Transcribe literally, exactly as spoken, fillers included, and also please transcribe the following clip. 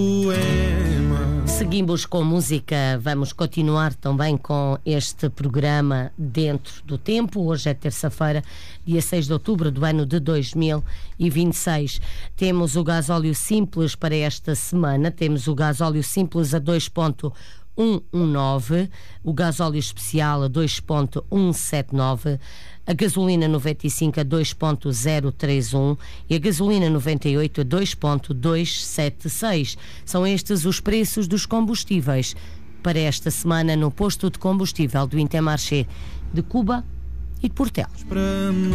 Seguimos com música, vamos continuar também com este programa Dentro do Tempo. Hoje é terça-feira, dia seis de outubro do ano de dois mil e vinte e seis. Temos o gasóleo simples para esta semana, temos o gasóleo simples a dois vírgula cento e dezenove, o gasóleo especial a dois vírgula cento e setenta e nove, a gasolina noventa e cinco a dois vírgula zero trinta e um e a gasolina noventa e oito a dois vírgula duzentos e setenta e seis. São estes os preços dos combustíveis para esta semana no posto de combustível do Intermarché de Cuba e de Portela.